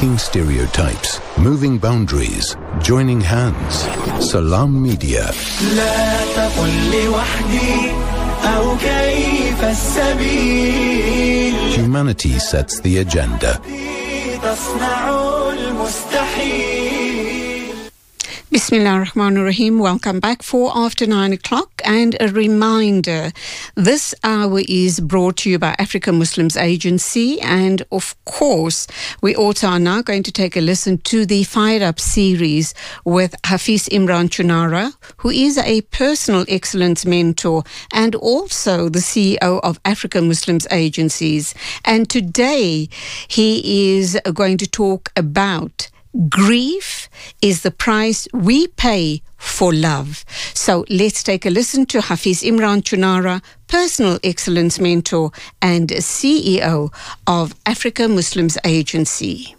Breaking stereotypes, moving boundaries, joining hands. Salam Media. لا تقل لوحدي أو كيف السبيل. Humanity sets the agenda. تصنع المستحيل. Bismillah ar-Rahman ar-Rahim. Welcome back. 4 after 9 o'clock. And a reminder, this hour is brought to you by African Muslims Agency. And of course, we also are now going to take a listen to the Fired Up series with Hafiz Imran Chunara, who is a personal excellence mentor and also the CEO of African Muslims Agencies. And today he is going to talk about grief is the price we pay for love. So let's take a listen to Hafiz Imran Chunara, personal excellence mentor and CEO of Africa Muslims Agency.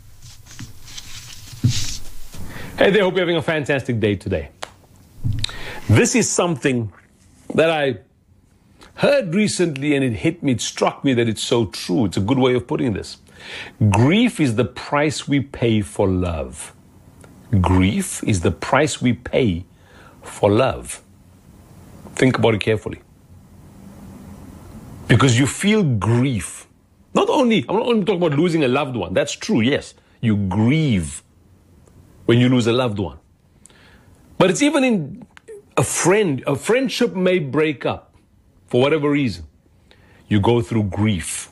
Hey there, hope you're having a fantastic day today. This is something that I heard recently and it hit me, it struck me that it's so true. It's a good way of putting this. Grief is the price we pay for love. Grief is the price we pay for love. Think about it carefully. Because you feel grief. I'm not only talking about losing a loved one. That's true, yes. You grieve when you lose a loved one. But it's even in a friendship may break up for whatever reason. You go through grief.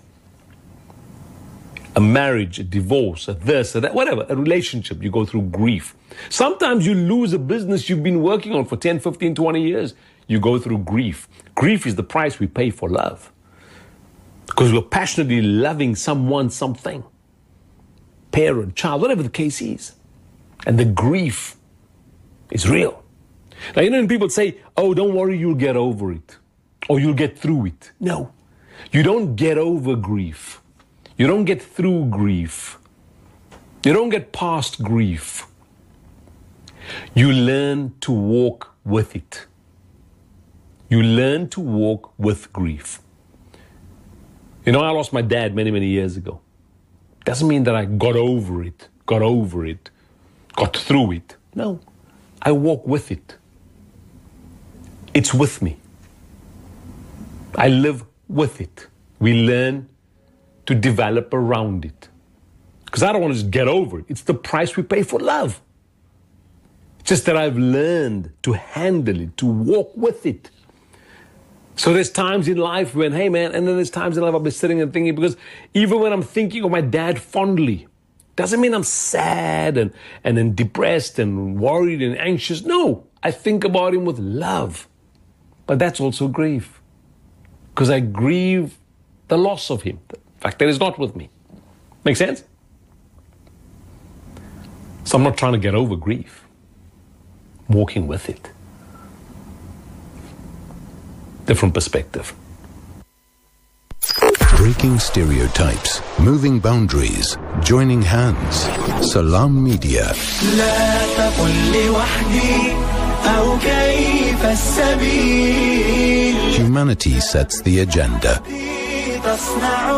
A marriage, a divorce, a this, a that, whatever, a relationship, you go through grief. Sometimes you lose a business you've been working on for 10, 15, 20 years. You go through grief. Grief is the price we pay for love. Because we're passionately loving someone, something. Parent, child, whatever the case is. And the grief is real. Now, when people say, oh, don't worry, you'll get over it. Or you'll get through it. No, you don't get over grief. You don't get through grief. You don't get past grief. You learn to walk with it. You learn to walk with grief. You know, I lost my dad many, many years ago. Doesn't mean that I got over it, got through it. No, I walk with it. It's with me. I live with it. We learn to develop around it. Because I don't want to just get over it. It's the price we pay for love. It's just that I've learned to handle it, to walk with it. So there's times in life when, hey man, and then there's times in life I'll be sitting and thinking, because even when I'm thinking of my dad fondly, doesn't mean I'm sad and then depressed and worried and anxious. No, I think about him with love. But that's also grief. Because I grieve the loss of him. The fact that he's not with me. Make sense? So I'm not trying to get over grief. I'm walking with it. Different perspective. Breaking stereotypes, moving boundaries, joining hands. Salam Media. لا تقل لوحدي أو كيف السبيل. Humanity sets the agenda. تصنع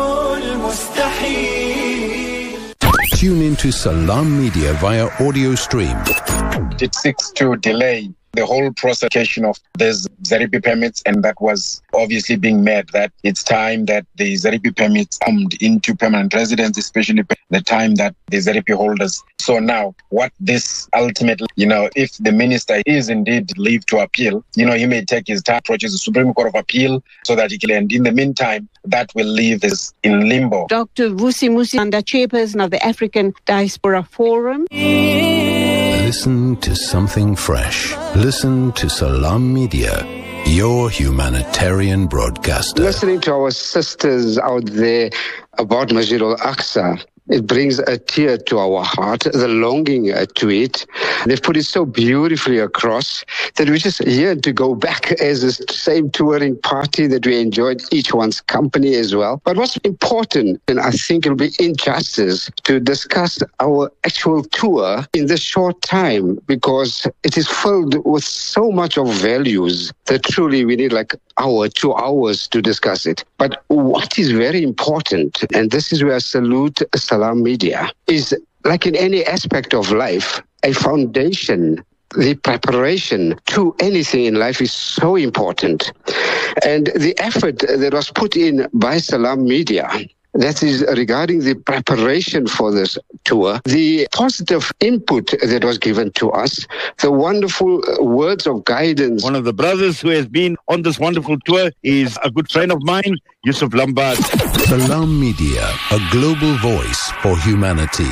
المستحيل. Tune into Salam Media via audio stream. It seeks to delay the whole process of these ZRP permits, and that was obviously being met, that it's time that the ZRP permits come into permanent residence, especially the time that the ZRP holders. So now, what this ultimately, if the minister is indeed leave to appeal, he may take his time, approaches the Supreme Court of Appeal so that he can, and in the meantime, that will leave this in limbo. Dr. Vusi Musanda, chairperson of the African Diaspora Forum. Listen to something fresh. Listen to Salam Media, your humanitarian broadcaster. Listening to our sisters out there about Masjid al-Aqsa, it brings a tear to our heart, the longing to it. They've put it so beautifully across that we just yearn to go back as the same touring party that we enjoyed each one's company as well. But what's important, and I think it'll be injustice to discuss our actual tour in this short time, because it is filled with so much of values that truly we need like 2 hours to discuss it. But what is very important support, and this is where I salute Salam Media, is like in any aspect of life, a foundation. The preparation to anything in life is so important. And the effort that was put in by Salam Media, that is regarding the preparation for this tour, the positive input that was given to us, the wonderful words of guidance. One of the brothers who has been on this wonderful tour is a good friend of mine, Yusuf Lombard. Salam Media, a global voice for humanity.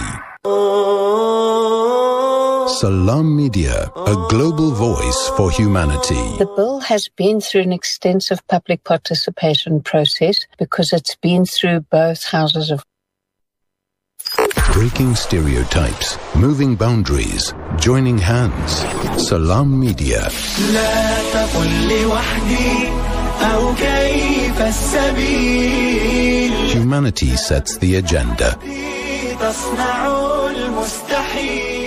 Salam Media, a global voice for humanity. The bill has been through an extensive public participation process because it's been through both houses of Breaking stereotypes, moving boundaries, joining hands. Salam Media. لا تقل لوحدي أو كيف السبيل. Humanity sets the agenda. تصنع المستحيل.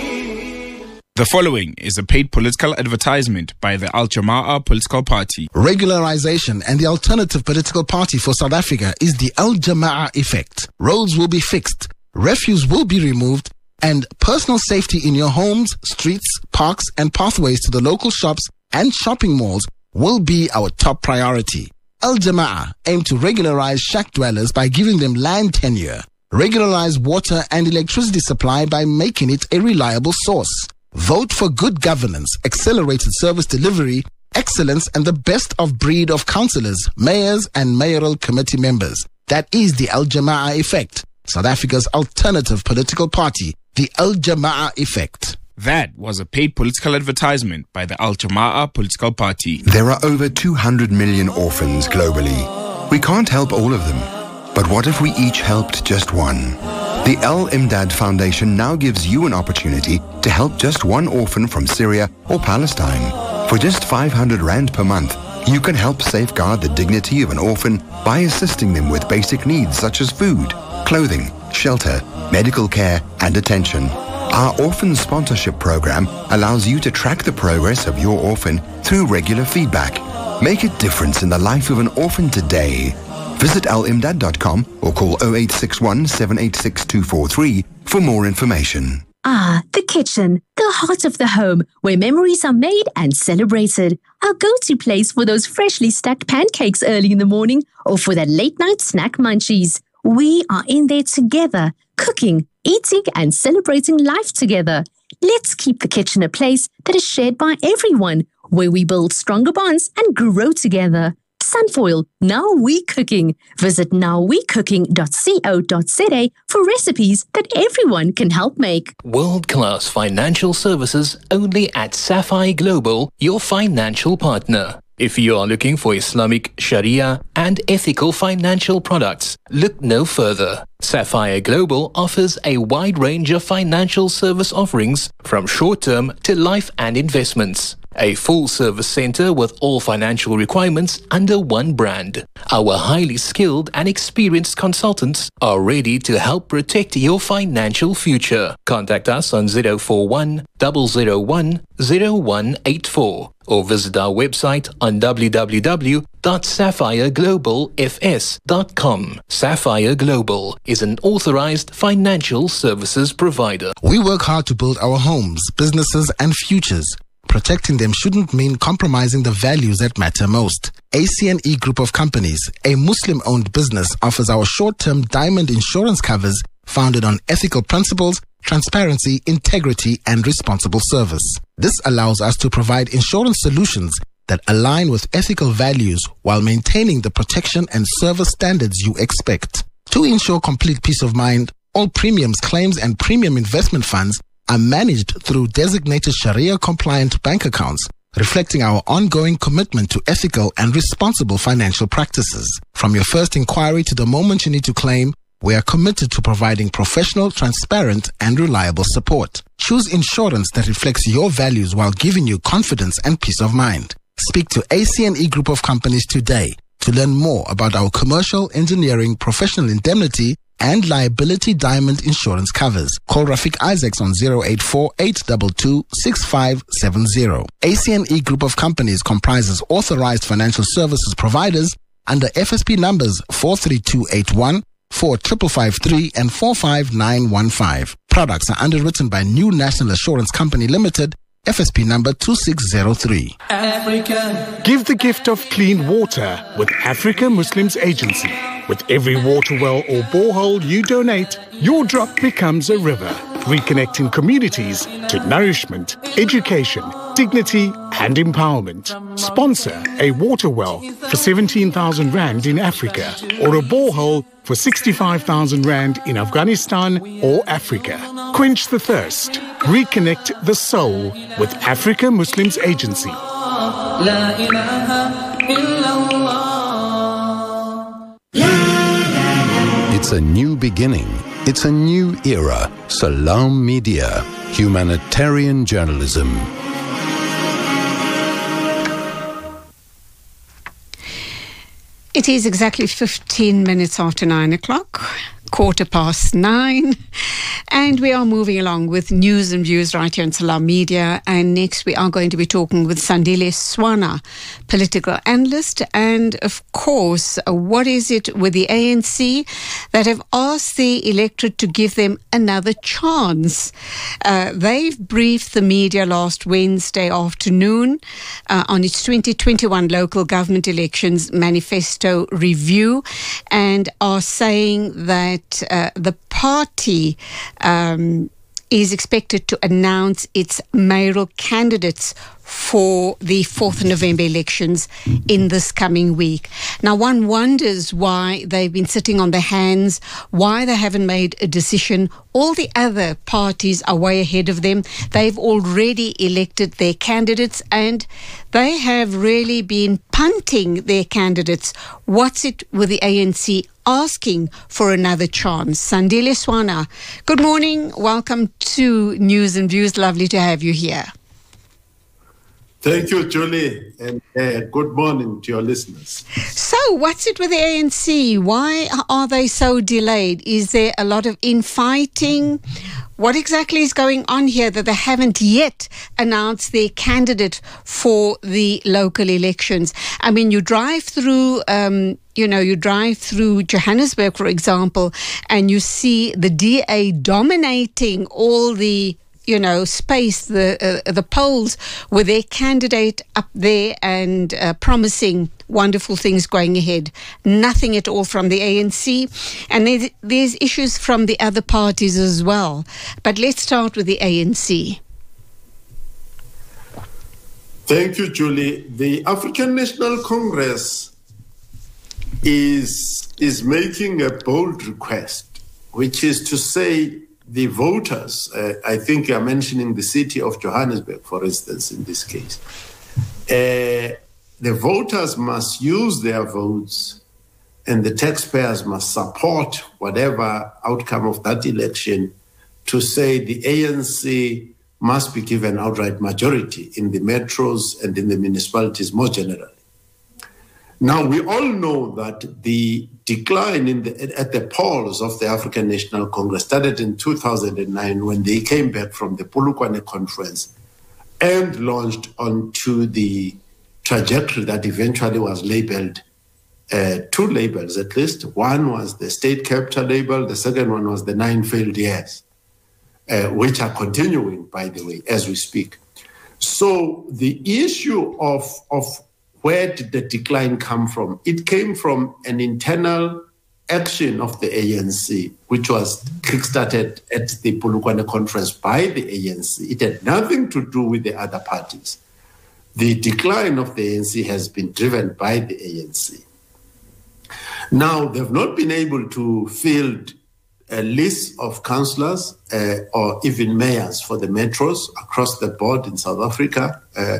The following is a paid political advertisement by the Al Jama'ah political party. Regularization and the alternative political party for South Africa is the Al Jama'ah effect. Roads will be fixed, refuse will be removed, and personal safety in your homes, streets, parks, and pathways to the local shops and shopping malls will be our top priority. Al Jama'ah aim to regularize shack dwellers by giving them land tenure, regularize water and electricity supply by making it a reliable source. Vote for good governance, accelerated service delivery, excellence, and the best of breed of councillors, mayors, and mayoral committee members. That is the Al Jama'ah effect, South Africa's alternative political party, the Al Jama'ah effect. That was a paid political advertisement by the Al Jama'ah political party. There are over 200 million orphans globally. We can't help all of them. But what if we each helped just one? The Al Imdad Foundation now gives you an opportunity to help just one orphan from Syria or Palestine. For just 500 Rand per month, you can help safeguard the dignity of an orphan by assisting them with basic needs such as food, clothing, shelter, medical care, and attention. Our orphan sponsorship program allows you to track the progress of your orphan through regular feedback. Make a difference in the life of an orphan today. Visit alimdad.com or call 0861 786 243 for more information. Ah, the kitchen, the heart of the home, where memories are made and celebrated. Our go-to place for those freshly stacked pancakes early in the morning or for that late-night snack munchies. We are in there together, cooking, eating, and celebrating life together. Let's keep the kitchen a place that is shared by everyone, where we build stronger bonds and grow together. Sunfoil, Now We Cooking. Visit nowwecooking.co.za for recipes that everyone can help make. World-class financial services only at Sapphire Global, your financial partner. If you are looking for Islamic, Sharia, and ethical financial products, look no further. Sapphire Global offers a wide range of financial service offerings from short-term to life and investments. A full-service center with all financial requirements under one brand. Our highly skilled and experienced consultants are ready to help protect your financial future. Contact us on 041 001 0184 or visit our website on www.sapphireglobalfs.com. Sapphire Global is an authorized financial services provider. We work hard to build our homes, businesses, and futures. Protecting them shouldn't mean compromising the values that matter most. ACNE Group of Companies, a Muslim-owned business, offers our short-term diamond insurance covers founded on ethical principles, transparency, integrity, and responsible service. This allows us to provide insurance solutions that align with ethical values while maintaining the protection and service standards you expect. To ensure complete peace of mind, all premiums, claims, and premium investment funds are managed through designated Sharia-compliant bank accounts, reflecting our ongoing commitment to ethical and responsible financial practices. From your first inquiry to the moment you need to claim, we are committed to providing professional, transparent, and reliable support. Choose insurance that reflects your values while giving you confidence and peace of mind. Speak to ACNE Group of Companies today to learn more about our commercial, engineering, professional indemnity, and liability diamond insurance covers. Call Rafiq Isaacs on 084-822-6570. ACNE Group of Companies comprises authorized financial services providers under FSP numbers 43281, 4553 and 45915. Products are underwritten by New National Assurance Company Limited, FSP number 2603. Africa. Give the gift of clean water with Africa Muslims Agency. With every water well or borehole you donate, your drop becomes a river, reconnecting communities to nourishment, education, dignity and empowerment. Sponsor a water well for 17,000 Rand in Africa or a borehole for 65,000 Rand in Afghanistan or Africa. Quench the thirst. Reconnect the soul with Africa Muslims Agency. It's a new beginning. It's a new era. Salam Media. Humanitarian journalism. It is exactly 15 minutes after 9 o'clock, 9:15, and we are moving along with news and views right here on Salam Media. And next we are going to be talking with Sandile Swana, political analyst. And of course, what is it with the ANC that have asked the electorate to give them another chance? They've briefed the media last Wednesday afternoon on its 2021 local government elections manifesto review, and are saying that the party is expected to announce its mayoral candidates for the 4th of November elections in this coming week. Now, one wonders why they've been sitting on their hands, why they haven't made a decision. All the other parties are way ahead of them. They've already elected their candidates and they have really been punting their candidates. What's it with the ANC asking for another chance? Sandile Swana, good morning. Welcome to News and Views. Lovely to have you here. Thank you, Julie, and good morning to your listeners. So, what's it with the ANC? Why are they so delayed? Is there a lot of infighting? What exactly is going on here that they haven't yet announced their candidate for the local elections? I mean, you drive through Johannesburg, for example, and you see the DA dominating all the space, the polls with their candidate up there and promising wonderful things going ahead. Nothing at all from the ANC. And there's issues from the other parties as well. But let's start with the ANC. Thank you, Julie. The African National Congress is making a bold request, which is to say the voters, I think you're mentioning the city of Johannesburg, for instance, in this case. The voters must use their votes and the taxpayers must support whatever outcome of that election to say the ANC must be given outright majority in the metros and in the municipalities more generally. Now, we all know that the decline at the polls of the African National Congress started in 2009 when they came back from the Polokwane conference and launched onto the trajectory that eventually was labeled, two labels at least. One was the state capital label, the second one was the 9 failed years, which are continuing, by the way, as we speak. So the issue of where did the decline come from? It came from an internal action of the ANC, which was kickstarted at the Polokwane conference by the ANC. It had nothing to do with the other parties. The decline of the ANC has been driven by the ANC. Now, they've not been able to field a list of councillors or even mayors for the metros across the board in South Africa.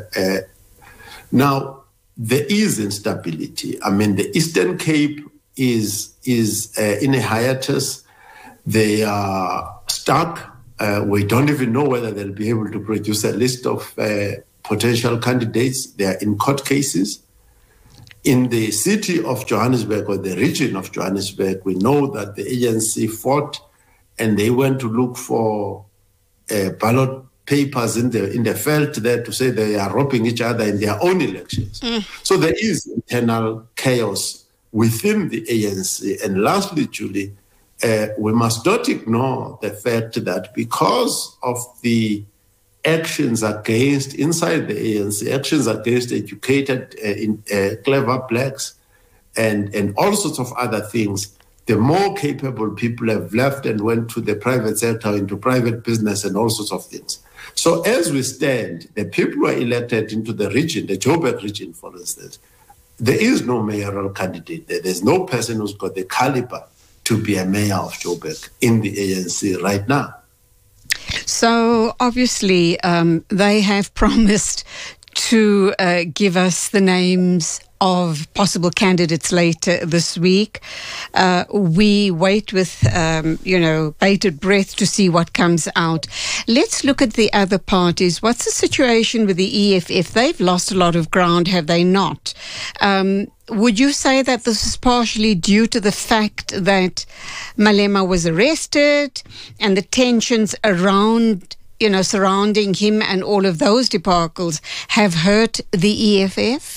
Now, there is instability. I mean, the Eastern Cape is in a hiatus. They are stuck. We don't even know whether they'll be able to produce a list of potential candidates. They are in court cases. In the city of Johannesburg or the region of Johannesburg, we know that the ANC fought and they went to look for ballot papers in the felt there to say they are robbing each other in their own elections. So there is internal chaos within the ANC. And lastly, Julie, we must not ignore the fact that because of the actions inside the ANC, actions against educated, clever blacks, and all sorts of other things, the more capable people have left and went to the private sector, into private business and all sorts of things. So as we stand, the people who are elected into the region, the Joburg region, for instance, there is no mayoral candidate there. There's no person who's got the caliber to be a mayor of Joburg in the ANC right now. So obviously they have promised to give us the names of possible candidates later this week. We wait with, bated breath to see what comes out. Let's look at the other parties. What's the situation with the EFF? They've lost a lot of ground, have they not? Would you say that this is partially due to the fact that Malema was arrested and the tensions around, surrounding him and all of those debacles have hurt the EFF?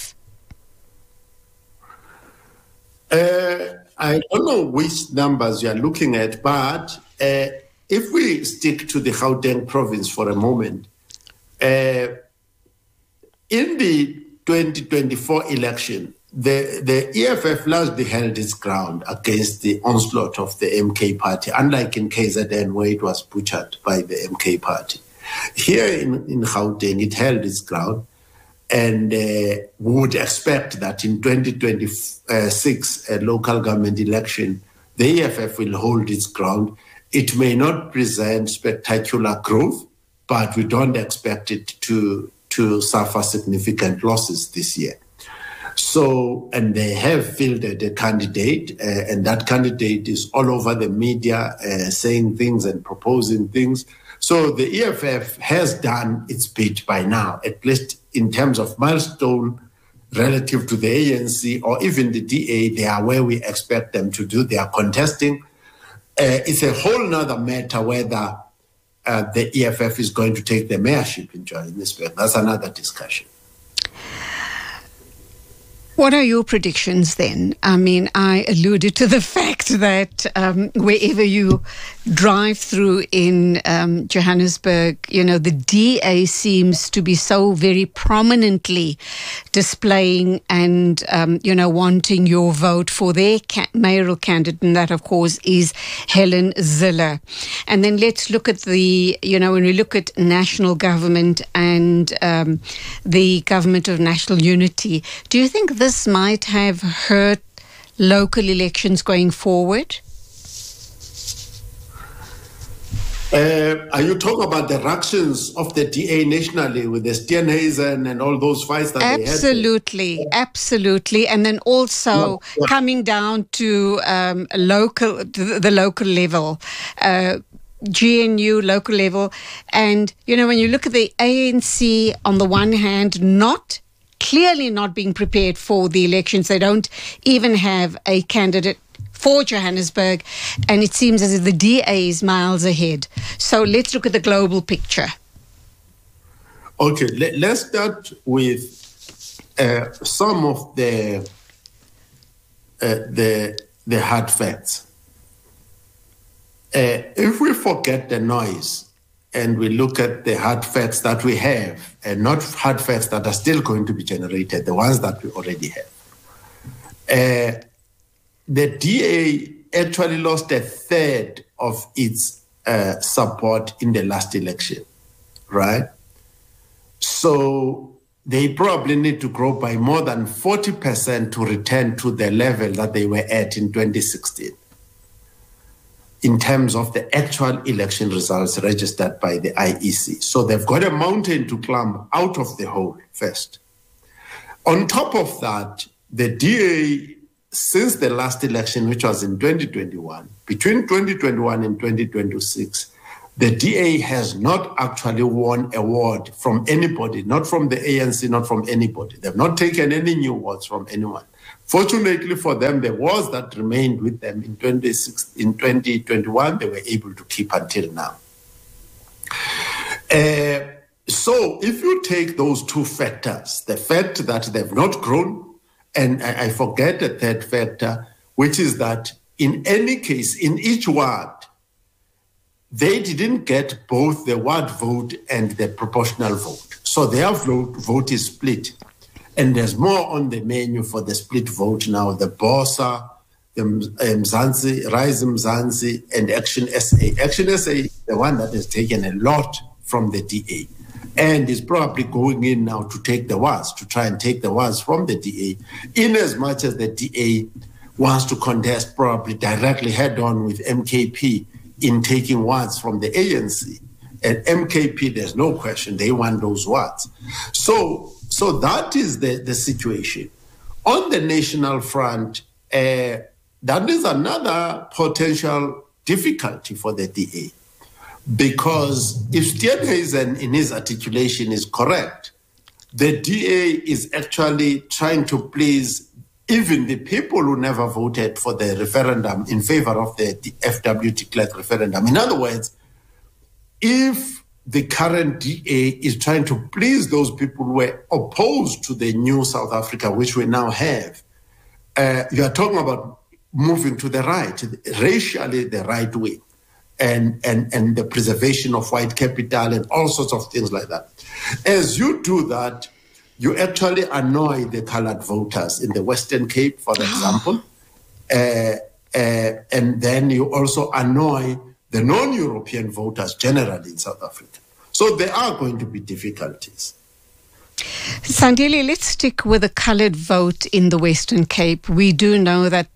I don't know which numbers you are looking at, but if we stick to the Gauteng province for a moment, in the 2024 election, the EFF largely held its ground against the onslaught of the MK party, unlike in KZN where it was butchered by the MK party. Here in Gauteng, it held its ground. And we would expect that in 2026 local government election, the EFF will hold its ground. It may not present spectacular growth, but we don't expect it to suffer significant losses this year. So, and they have fielded a candidate, and that candidate is all over the media saying things and proposing things. So the EFF has done its bit by now, at least in terms of milestone relative to the ANC or even the DA. They are where we expect them to do. They are contesting. It's a whole nother matter whether the EFF is going to take the mayorship in Johannesburg. That's another discussion. What are your predictions then? I mean, I alluded to the fact that wherever you drive through in Johannesburg, the DA seems to be so very prominently displaying and, wanting your vote for their mayoral candidate. And that, of course, is Helen Zille. And then let's look at when we look at national government and the government of national unity, do you think this might have hurt local elections going forward? Are you talking about the ructions of the DA nationally with the Steenhuisen and all those fights that they had? Absolutely. And then also coming down to the local level, GNU local level. And, when you look at the ANC on the one hand, clearly not being prepared for the elections. They don't even have a candidate for Johannesburg, and it seems as if the DA is miles ahead. So let's look at the global picture. Okay, let's start with some of the hard facts. If we forget the noise and we look at the hard facts that we have, and not hard facts that are still going to be generated, the ones that we already have. The DA actually lost a third of its support in the last election, right? So they probably need to grow by more than 40% to return to the level that they were at in 2016. In terms of the actual election results registered by the IEC. So they've got a mountain to climb out of the hole first. On top of that, the DA, since the last election, which was in 2021, between 2021 and 2026, the DA has not actually won a ward from anybody, not from the ANC, not from anybody. They've not taken any new wards from anyone. Fortunately for them, the wars that remained with them in 2021, they were able to keep until now. So if you take those two factors, the fact that they've not grown And I forget a third factor, which is that in any case, in each ward, they didn't get both the ward vote and the proportional vote. So their vote is split. And there's more on the menu for the split vote now, the BOSA, the Mzansi, Rise Mzansi, and Action SA. Action SA is the one that has taken a lot from the DA and is probably going in now to take the wards, to try and take the wards from the DA, in as much as the DA wants to contest probably directly head-on with MKP in taking wards from the ANC. And MKP, there's no question, they want those wards. So that is the situation. On the national front, that is another potential difficulty for the DA. Because if Steenhuisen in his articulation is correct, the DA is actually trying to please even the people who never voted for the referendum in favor of the FW de Klerk referendum. In other words, if the current DA is trying to please those people who were opposed to the new South Africa, which we now have, you are talking about moving to the right, racially the right way, and the preservation of white capital and all sorts of things like that. As you do that, you actually annoy the colored voters in the Western Cape, for example, and then you also annoy the non-European voters generally in South Africa. So there are going to be difficulties. Sandile, let's stick with the coloured vote in the Western Cape. We do know that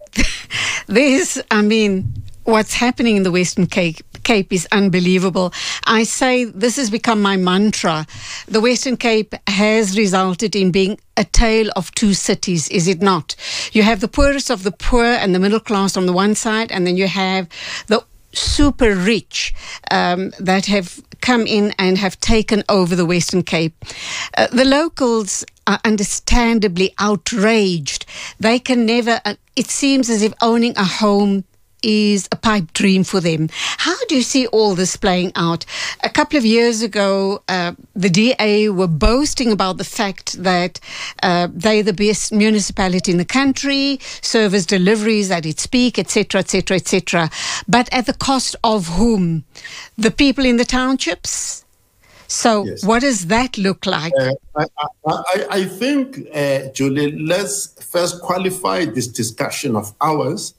what's happening in the Western Cape is unbelievable. I say this has become my mantra. The Western Cape has resulted in being a tale of two cities, is it not? You have the poorest of the poor and the middle class on the one side, and then you have the super rich that have come in and have taken over the Western Cape. The locals are understandably outraged. They can never, it seems as if owning a home is a pipe dream for them. How do you see all this playing out? A couple of years ago, the DA were boasting about the fact that they're the best municipality in the country, service deliveries at its peak, etc., etc., etc. But at the cost of whom? The people in the townships? So yes. What does that look like? I think, Julie, let's first qualify this discussion of ours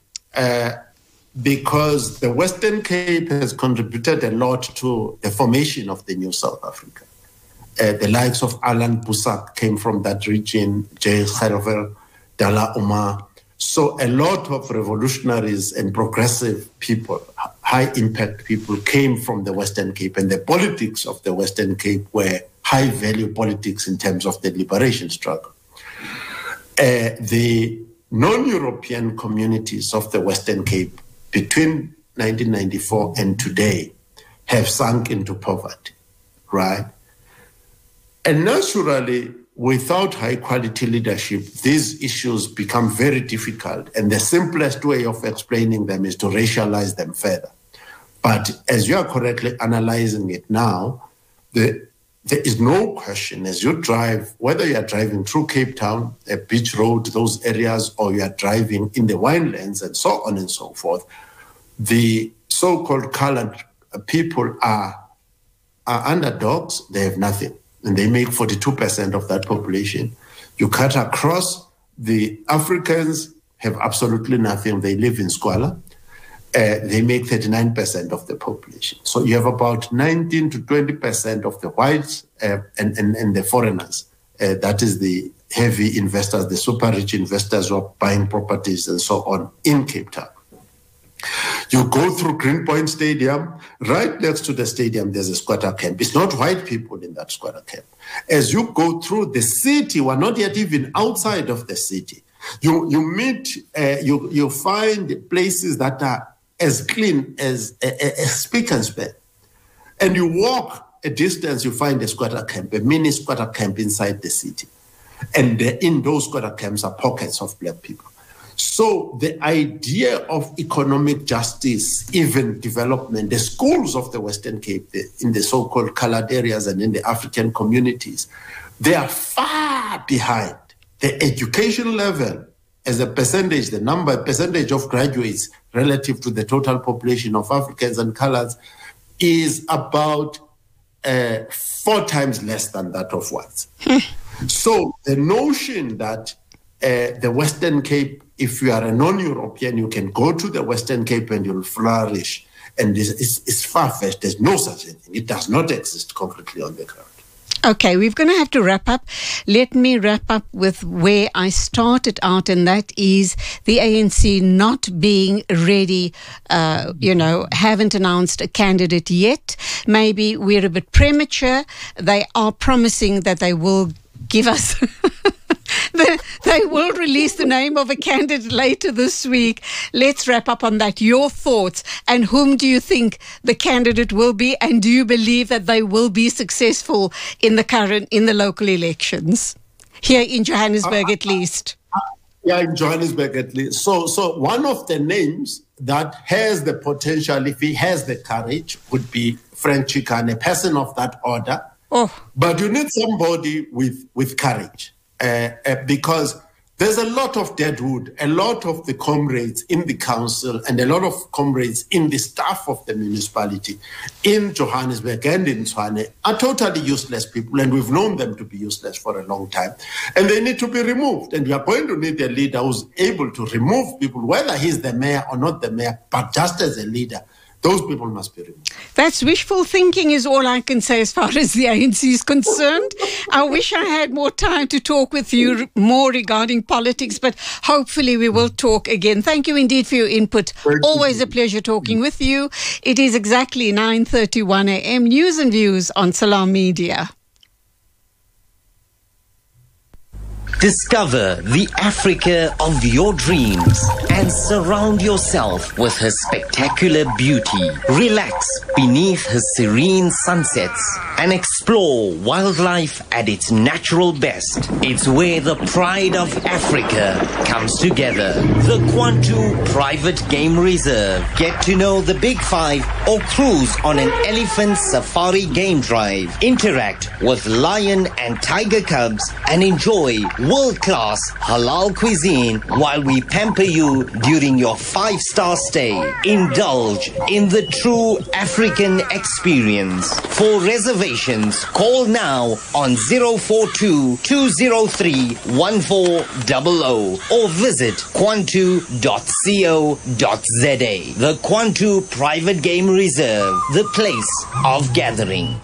because the Western Cape has contributed a lot to the formation of the new South Africa. The likes of Alan Busak came from that region, J. Gerwel, Dalla Omar. So a lot of revolutionaries and progressive people, high-impact people came from the Western Cape, and the politics of the Western Cape were high-value politics in terms of the liberation struggle. The non-European communities of the Western Cape between 1994 and today have sunk into poverty, right? And naturally, without high-quality leadership, these issues become very difficult, and the simplest way of explaining them is to racialize them further. But as you are correctly analyzing it now, there is no question as you drive, whether you are driving through Cape Town, Beach Road, those areas, or you are driving in the winelands and so on and so forth, the so-called colored people are underdogs. They have nothing, and they make 42% of that population. You cut across, the Africans have absolutely nothing. They live in squalor. They make 39% of the population. So you have about 19 to 20% of the whites and the foreigners. That is the heavy investors, the super rich investors who are buying properties and so on in Cape Town. You go through Greenpoint Stadium, right next to the stadium, there's a squatter camp. It's not white people in that squatter camp. As you go through the city, we're not yet even outside of the city. You find places that are as clean as spick and span. And you walk a distance, you find a squatter camp, a mini squatter camp inside the city. And in those squatter camps are pockets of black people. So the idea of economic justice, even development, the schools of the Western Cape, in the so-called colored areas and in the African communities, they are far behind the education level as a percentage, percentage of graduates relative to the total population of Africans and colors is about 4 times less than that of whites. So the notion that the Western Cape, if you are a non-European, you can go to the Western Cape and you'll flourish, and it's far-fetched. There's no such a thing. It does not exist concretely on the ground. Okay, we're going to have to wrap up. Let me wrap up with where I started out, and that is the ANC not being ready, haven't announced a candidate yet. Maybe we're a bit premature. They are promising that they will give us... They will release the name of a candidate later this week. Let's wrap up on that. Your thoughts, and whom do you think the candidate will be, and do you believe that they will be successful in the local elections here in Johannesburg at least? Yeah, in Johannesburg at least. So one of the names that has the potential, if he has the courage, would be Frank Chikane, a person of that order. Oh. But you need somebody with courage. Because there's a lot of deadwood, a lot of the comrades in the council and a lot of comrades in the staff of the municipality in Johannesburg and in Tshwane are totally useless people, and we've known them to be useless for a long time. And they need to be removed. And we are going to need a leader who's able to remove people, whether he's the mayor or not the mayor, but just as a leader. Those people must be removed. That's wishful thinking is all I can say as far as the ANC is concerned. I wish I had more time to talk with you more regarding politics, but hopefully we will talk again. Thank you indeed for your input. Always a pleasure talking with you. It is exactly 9:31 a.m. News and Views on Salam Media. Discover the Africa of your dreams and surround yourself with her spectacular beauty. Relax beneath her serene sunsets and explore wildlife at its natural best. It's where the pride of Africa comes together. The Kwantu Private Game Reserve. Get to know the Big Five or cruise on an elephant safari game drive. Interact with lion and tiger cubs and enjoy world-class halal cuisine while we pamper you during your 5-star stay. Indulge in the true African experience. For reservations, call now on 042-203-1400 or visit kwantu.co.za. The Kwantu Private Game Reserve, the place of gathering.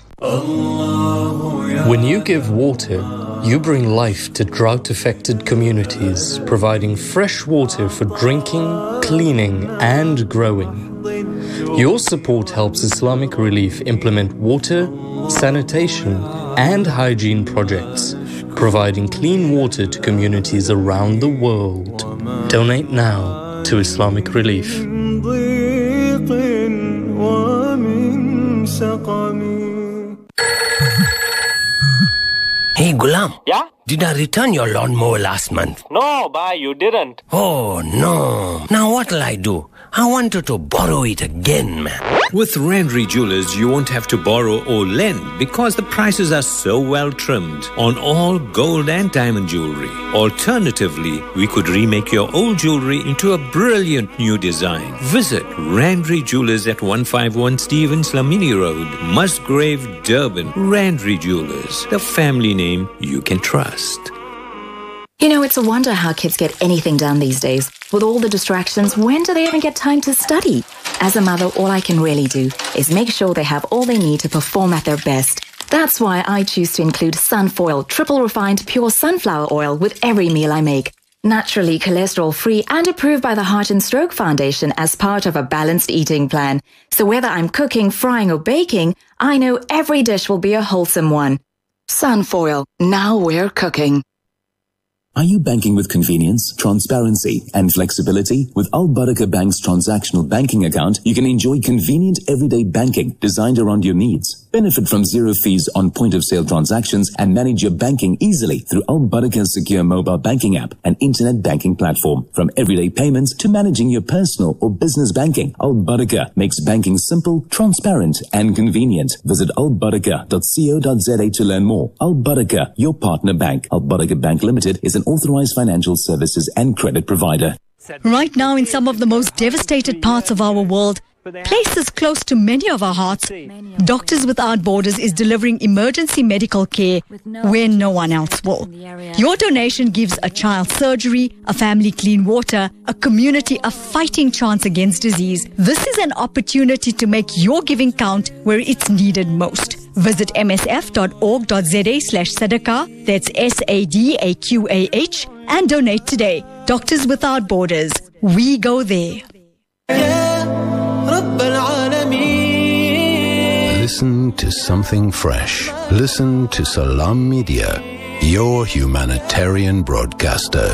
When you give water, you bring life to drought-affected communities, providing fresh water for drinking, cleaning, and growing. Your support helps Islamic Relief implement water, sanitation, and hygiene projects, providing clean water to communities around the world. Donate now to Islamic Relief. Hey, Gulam. Yeah? Did I return your lawnmower last month? No, bhai, you didn't. Oh, no. Now what'll I do? I wanted to borrow it again, man. With Randry Jewelers, you won't have to borrow or lend because the prices are so well trimmed on all gold and diamond jewelry. Alternatively, we could remake your old jewelry into a brilliant new design. Visit Randry Jewelers at 151 Stevens Lamini Road, Musgrave, Durban. Randry Jewelers, the family name you can trust. You know, it's a wonder how kids get anything done these days. With all the distractions, when do they even get time to study? As a mother, all I can really do is make sure they have all they need to perform at their best. That's why I choose to include Sunfoil triple refined pure sunflower oil with every meal I make. Naturally cholesterol-free and approved by the Heart and Stroke Foundation as part of a balanced eating plan. So whether I'm cooking, frying or baking, I know every dish will be a wholesome one. Sunfoil, now we're cooking. Are you banking with convenience, transparency, and flexibility? With Al Barakah Bank's transactional banking account, you can enjoy convenient everyday banking designed around your needs. Benefit from zero fees on point-of-sale transactions and manage your banking easily through Al Barakah's secure mobile banking app and internet banking platform. From everyday payments to managing your personal or business banking, Al Barakah makes banking simple, transparent, and convenient. Visit albarakah.co.za to learn more. Al Barakah, your partner bank. Al Barakah Bank Limited is an authorized financial services and credit provider. Right now, in some of the most devastated parts of our world, places close to many of our hearts, Doctors Without Borders is delivering emergency medical care where no one else will. Your donation gives a child surgery, a family clean water, a community a fighting chance against disease. This is an opportunity to make your giving count where it's needed most. Visit msf.org.za/sadaqah, that's SADAQAH, and donate today. Doctors Without Borders. We go there. Listen to something fresh. Listen to Salam Media, your humanitarian broadcaster.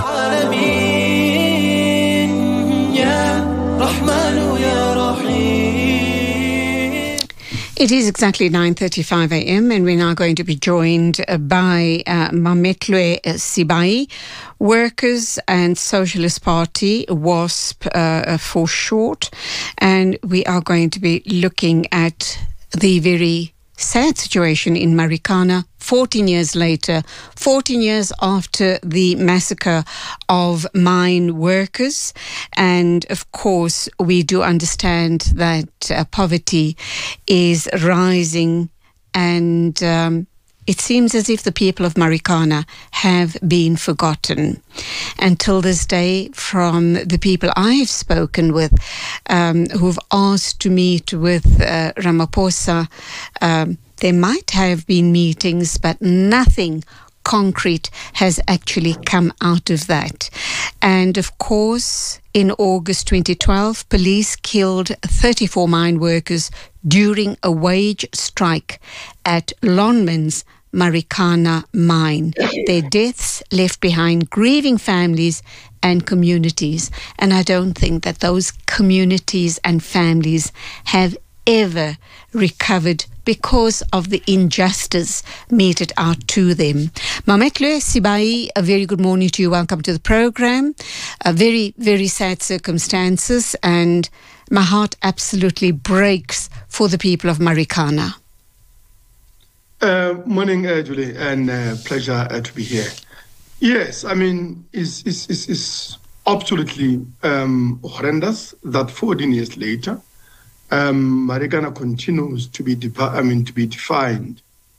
It is exactly 9:35 a.m. and we're now going to be joined by Mametlwe Sibai, Workers and Socialist Party, WASP for short, and we are going to be looking at the very sad situation in Marikana 14 years later, 14 years after the massacre of mine workers. And of course, we do understand that poverty is rising, and it seems as if the people of Marikana have been forgotten. Until this day, from the people I have spoken with, who've asked to meet with Ramaphosa, there might have been meetings, but nothing concrete has actually come out of that. And of course, in August 2012, police killed 34 mine workers during a wage strike at Lonmin's Marikana mine. Their deaths left behind grieving families and communities. And I don't think that those communities and families have ever recovered because of the injustice meted out to them. Mametlwe Sibai, a very good morning to you. Welcome to the program. Very, very sad circumstances, and my heart absolutely breaks for the people of Marikana. Morning, Julie, and pleasure to be here. Yes, I mean, it's absolutely horrendous that 14 years later, Marikana continues to be defined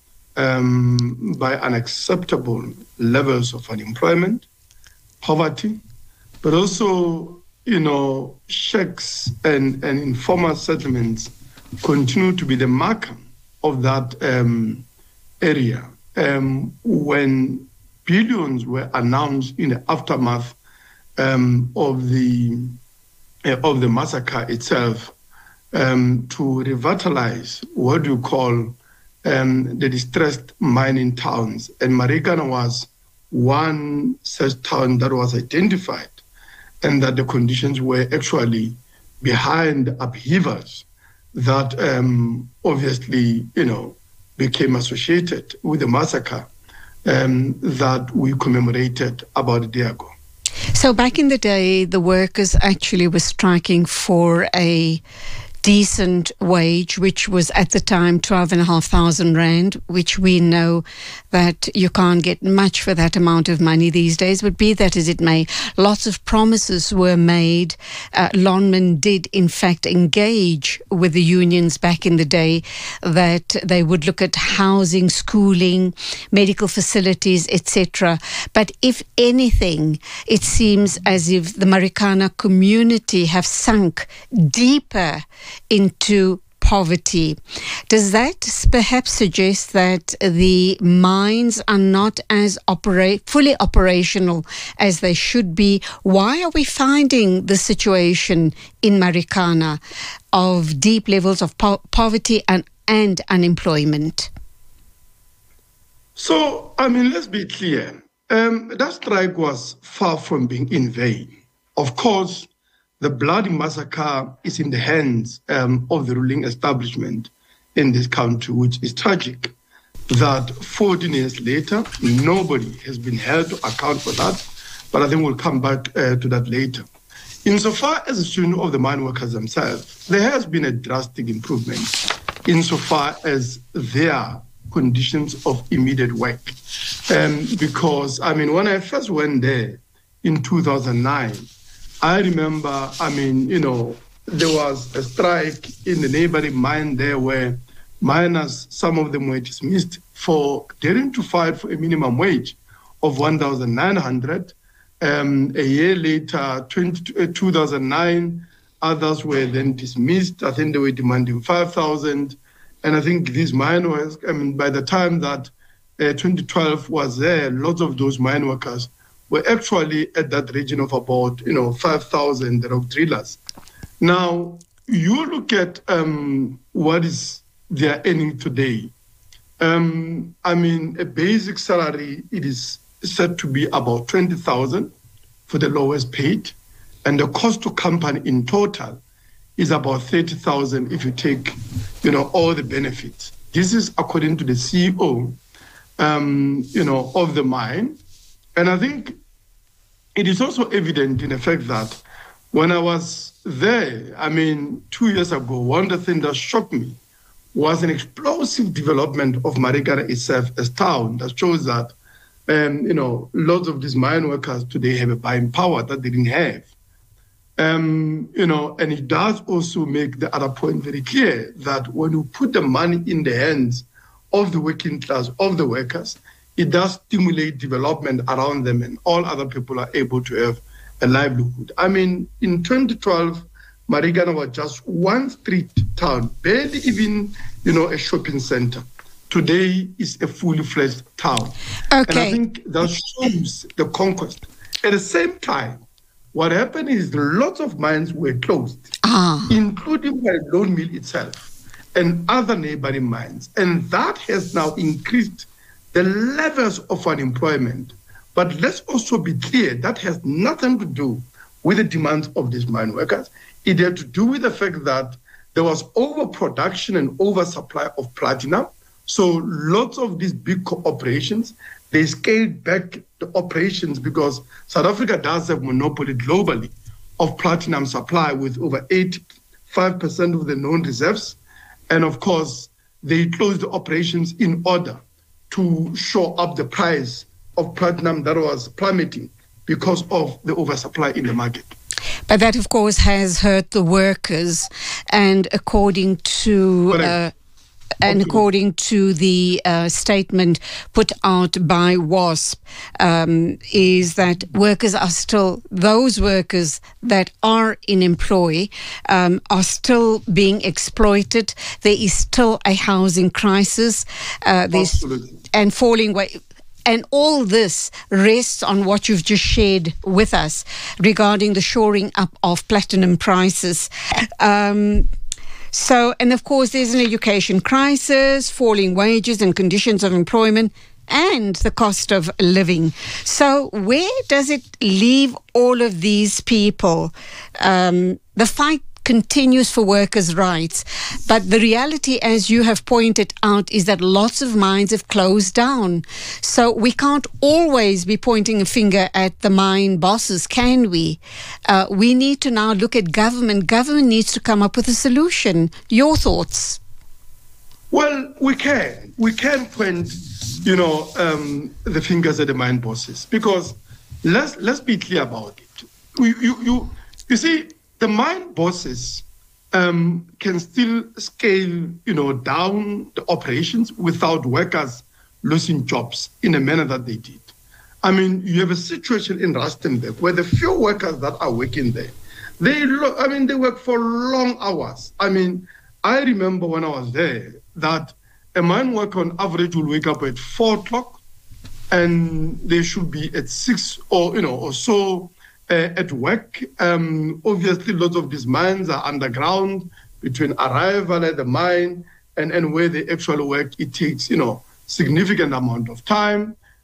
by unacceptable levels of unemployment, poverty, but also, sheikhs and informal settlements continue to be the marker of that area. When billions were announced in the aftermath of the massacre itself, to revitalize what you call the distressed mining towns. And Marikana was one such town that was identified, and that the conditions were actually behind upheavals that obviously, became associated with the massacre that we commemorated about a day ago. So back in the day, the workers actually were striking for a decent wage, which was at the time 12,500 rand, which we know that you can't get much for that amount of money these days. But be that as it may, lots of promises were made. Lonmin did in fact engage with the unions back in the day that they would look at housing, schooling, medical facilities, etc. But if anything, it seems as if the Marikana community have sunk deeper into poverty. Does that perhaps suggest that the mines are not as fully operational as they should be? Why are we finding the situation in Marikana of deep levels of poverty and unemployment? So, let's be clear. That strike was far from being in vain. Of course, the bloody massacre is in the hands of the ruling establishment in this country, which is tragic. That 14 years later, nobody has been held to account for that, but I think we'll come back to that later. Insofar as the student of the mine workers themselves, there has been a drastic improvement insofar as their conditions of immediate work. Because, I mean, when I first went there in 2009, I remember, there was a strike in the neighboring mine there where miners, some of them were dismissed for daring to fight for a minimum wage of 1,900. A year later, 2009, others were then dismissed. I think they were demanding 5,000. And I think these mine workers, by the time that 2012 was there, lots of those mine workers were actually at that region of about, 5,000 rock drillers. Now, you look at what is their earning today. A basic salary, it is said to be about 20,000 for the lowest paid. And the cost to company in total is about 30,000 if you take, all the benefits. This is according to the CEO, of the mine. And I think it is also evident in the fact that when I was there, 2 years ago, one of the things that shocked me was an explosive development of Marikana itself as town that shows that, lots of these mine workers today have a buying power that they didn't have. And it does also make the other point very clear that when you put the money in the hands of the working class, of the workers, it does stimulate development around them and all other people are able to have a livelihood. In 2012, Marikana was just one street town, barely even, a shopping center. Today is a fully fledged town. Okay. And I think that shows the conquest. At the same time, what happened is lots of mines were closed, including by Lone Mill itself and other neighboring mines. And that has now increased the levels of unemployment. But let's also be clear, that has nothing to do with the demands of these mine workers. It had to do with the fact that there was overproduction and oversupply of platinum. So lots of these big corporations, they scaled back the operations because South Africa does have monopoly globally of platinum supply with over 85% of the known reserves. And of course, they closed the operations in order to show up the price of platinum that was plummeting because of the oversupply in the market. But that, of course, has hurt the workers. And according to according to the statement put out by WASP, is that workers are still, those workers that are in employ are still being exploited. There is still a housing crisis. And falling away. And all this rests on what you've just shared with us regarding the shoring up of platinum prices. And of course, there's an education crisis, falling wages and conditions of employment, and the cost of living. So where does it leave all of these people? The fight continues for workers' rights. But the reality, as you have pointed out, is that lots of mines have closed down. So we can't always be pointing a finger at the mine bosses, can we? We need to now look at government. Government needs to come up with a solution. Your thoughts? Well, we can. We can point, the fingers at the mine bosses, because let's be clear about it. You see, the mine bosses can still scale, down the operations without workers losing jobs in a manner that they did. You have a situation in Rustenburg where the few workers that are working there, they work for long hours. I remember when I was there that a mine worker on average will wake up at 4 o'clock and they should be at 6 or so. At work. Obviously, lots of these mines are underground. Between arrival at the mine and where they actually work, it takes, significant amount of time.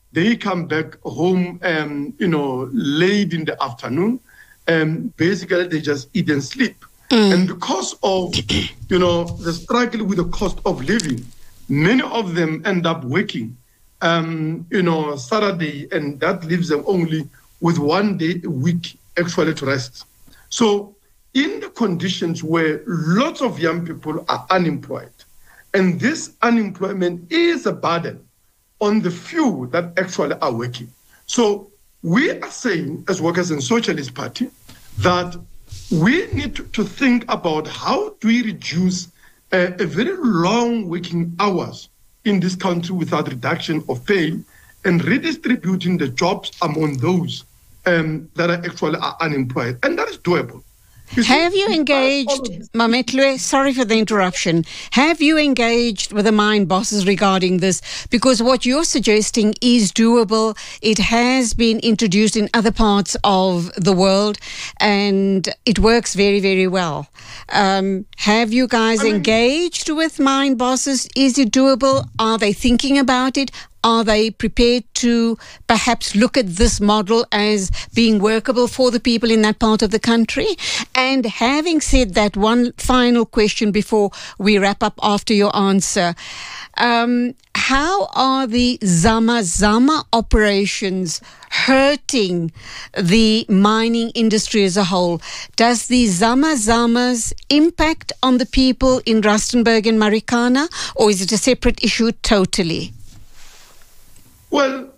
they come back home, late in the afternoon. Basically, they just eat and sleep. And because of, the struggle with the cost of living, many of them end up working, Saturday, and that leaves them only with 1 day a week actually to rest. So in the conditions where lots of young people are unemployed, and this unemployment is a burden on the few that actually are working. So we are saying, as Workers' and Socialist Party, that we need to think about how do we reduce a very long working hours in this country without reduction of pay and redistributing the jobs among those that are actually unemployed. And that is doable. Have you engaged, Mametlwe, sorry for the interruption, have you engaged with the mine bosses regarding this? Because what you're suggesting is doable. It has been introduced in other parts of the world and it works very, very well. Have you guys engaged with mine bosses? Is it doable? Are they thinking about it? Are they prepared to perhaps look at this model as being workable for the people in that part of the country? And having said that, one final question before we wrap up after your answer. How are the Zama operations hurting the mining industry as a whole? Does the Zama's impact on the people in Rustenburg and Marikana, or is it a separate issue totally? Well,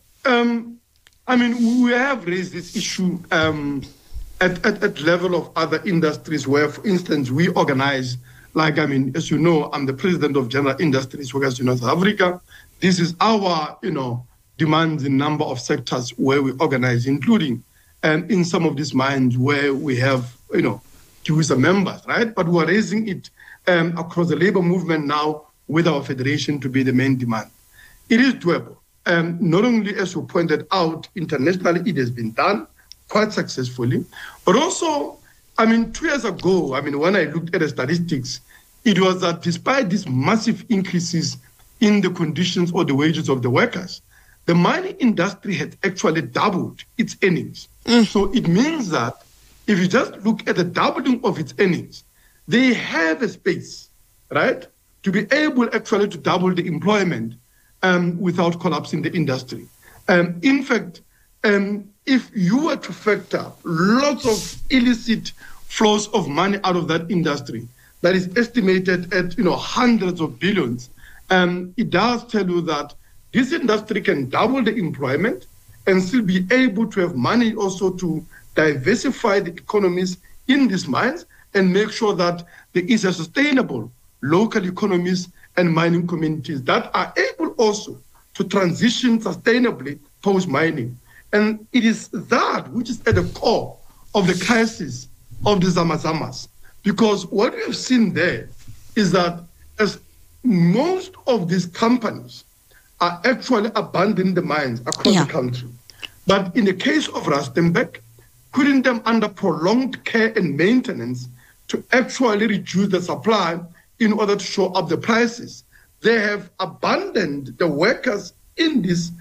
we have raised this issue at level of other industries where, for instance, we organize, as you know, I'm the president of General Industries Workers Union South Africa. This is our, demands in number of sectors where we organize, including in some of these mines where we have, user members, right? But we're raising it across the labor movement now with our federation to be the main demand. It is doable. Not only, as you pointed out, internationally, it has been done quite successfully, but also, 2 years ago, when I looked at the statistics, it was that despite these massive increases in the conditions or the wages of the workers, the mining industry had actually doubled its earnings. So it means that if you just look at the doubling of its earnings, they have a space, right, to be able actually to double the employment without collapsing the industry. In fact, if you were to factor lots of illicit flows of money out of that industry, that is estimated at hundreds of billions, it does tell you that this industry can double the employment and still be able to have money also to diversify the economies in these mines and make sure that there is a sustainable local economies and mining communities that are able also to transition sustainably post-mining. And it is that which is at the core of the crisis of the Zamazamas. Because what we have seen there is that as most of these companies are actually abandoning the mines across the country. But in the case of Rustenburg, putting them under prolonged care and maintenance to actually reduce the supply in order to show up the prices. They have abandoned the workers in these,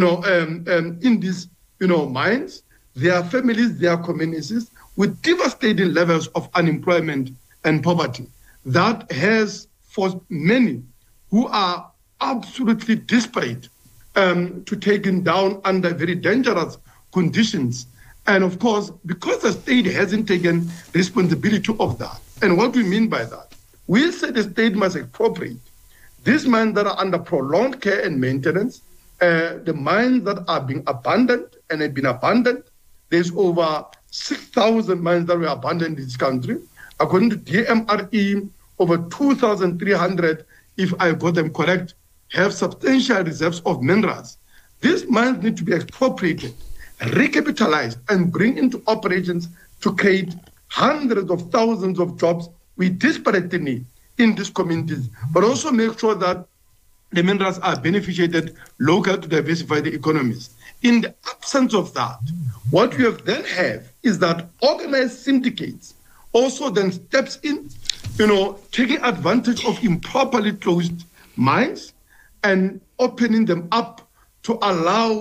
mines, their families, their communities, with devastating levels of unemployment and poverty. That has forced many who are absolutely desperate to taken down under very dangerous conditions. And of course, because the state hasn't taken responsibility of that. And what we mean by that? We say the state must expropriate these mines that are under prolonged care and maintenance, the mines that are being abandoned and have been abandoned. There's over 6,000 mines that were abandoned in this country. According to DMRE, over 2,300, if I got them correct, have substantial reserves of minerals. These mines need to be expropriated, recapitalized, and bring into operations to create hundreds of thousands of jobs we desperately need in these communities, but also make sure that the minerals are beneficiated local to diversify the economies. In the absence of that, what we have then have is that organized syndicates also then steps in, taking advantage of improperly closed mines and opening them up to allow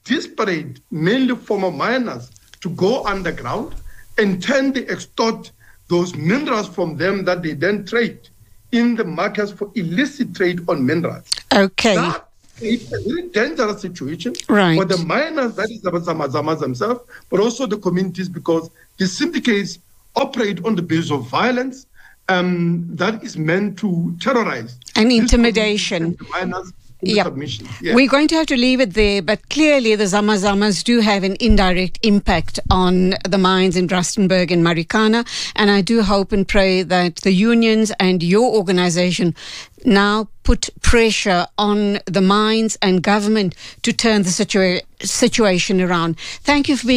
desperate, mainly former miners, to go underground and extort those minerals from them that they then trade in the markets for illicit trade on minerals. Okay. That is a very dangerous situation right. for the miners, that is the Zamazamas themselves, but also the communities, because the syndicates operate on the basis of violence that is meant to terrorize. And intimidation. The miners. Yep. Yeah. We're going to have to leave it there, but clearly the Zamazamas do have an indirect impact on the mines in Rustenburg and Marikana, and I do hope and pray that the unions and your organization now put pressure on the mines and government to turn the situation around. Thank you for being